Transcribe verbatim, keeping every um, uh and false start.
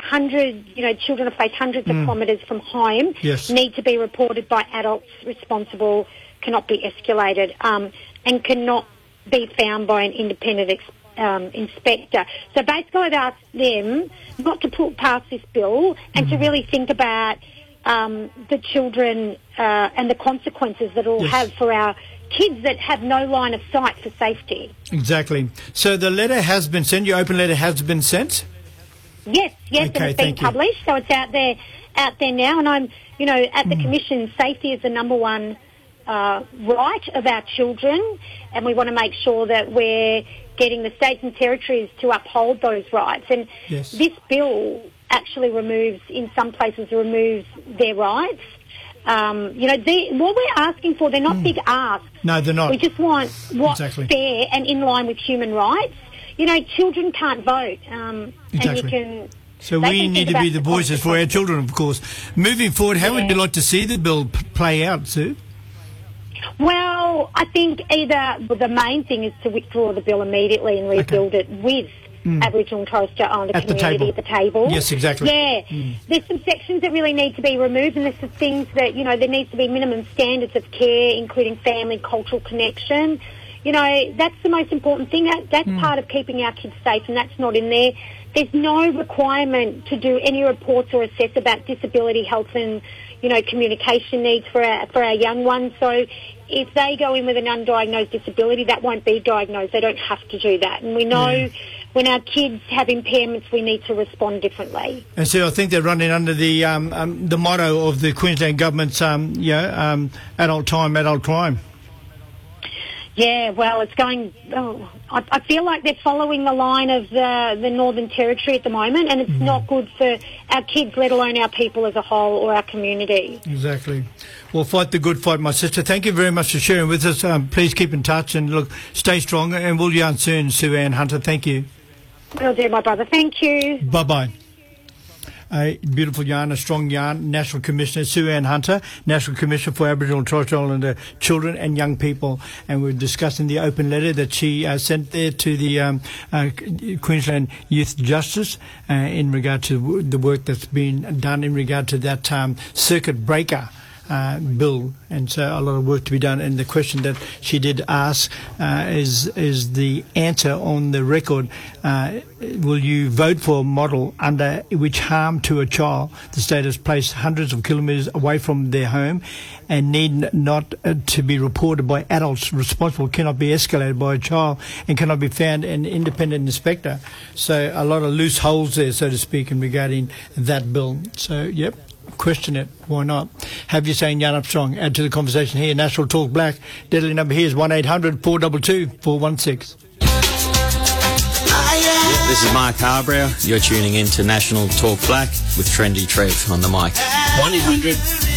hundreds, you know, children have faced hundreds Mm. of kilometres from home, Yes. need to be reported by adults responsible, cannot be escalated, um, and cannot be found by an independent ex- um, inspector. So basically I'd ask them not to put past this bill and Mm. to really think about um, the children uh, and the consequences that it will Yes. have for our kids that have no line of sight for safety. Exactly. So the letter has been sent, your open letter has been sent? Yes, yes, Okay, and it's been thank you. published, so it's out there, out there now. And I'm, you know, at the Mm. Commission, safety is the number one uh, right of our children, and we want to make sure that we're getting the states and territories to uphold those rights. And Yes. this bill actually removes, in some places, removes their rights. Um, you know, they, what we're asking for, they're not big asks. No, they're not. We just want what's Exactly. fair and in line with human rights. You know, children can't vote, um, Exactly. and you can. So they we can need think to be about the voices for our consequences. children, of course. Moving forward, how would Yeah. you like to see the bill p- play out, Sue? Well, I think either well, the main thing is to withdraw the bill immediately and rebuild it with Aboriginal and Torres Strait Islander At the community table. at the table. Yes, exactly. Yeah, there's some sections that really need to be removed, and there's some things that, you know, there needs to be minimum standards of care, including family, cultural connection. You know, that's the most important thing. That, that's part of keeping our kids safe, and that's not in there. There's no requirement to do any reports or assess about disability, health and, you know, communication needs for our, for our young ones. So if they go in with an undiagnosed disability, that won't be diagnosed. They don't have to do that. And we know Yeah. when our kids have impairments, we need to respond differently. And so I think they're running under the um, um, the motto of the Queensland government's um, yeah, um, adult time, adult crime. Yeah, well, it's going. Oh, I, I feel like they're following the line of the, the Northern Territory at the moment, and it's not good for our kids, let alone our people as a whole or our community. Exactly. Well, fight the good fight, my sister. Thank you very much for sharing with us. Um, please keep in touch and look, stay strong, and we'll yarn soon, Sue Ann Hunter. Thank you. Will do, my brother. Thank you. Bye bye. A beautiful yarn, a strong yarn. National Commissioner Sue Ann Hunter, National Commissioner for Aboriginal and Torres Strait Islander children and young people, and we're discussing the open letter that she uh, sent there to the um, uh, Queensland Youth Justice uh, in regard to w- the work that's been done in regard to that um, circuit breaker Uh, bill, and so a lot of work to be done. And the question that she did ask uh, is is the answer on the record: uh, will you vote for a model under which harm to a child the state has placed hundreds of kilometres away from their home and need not uh, to be reported by adults responsible, cannot be escalated by a child, and cannot be found an independent inspector? So a lot of loose holes there, so to speak, in regarding that bill. So yep. Question it. Why not? Have you saying Yarn Up Strong. Add to the conversation here. National Talk Black. Deadly number here is one eight hundred four two two four one six. This is Mark Harbrow. You're tuning in to National Talk Black with Trendy Trev on the mic. one eight hundred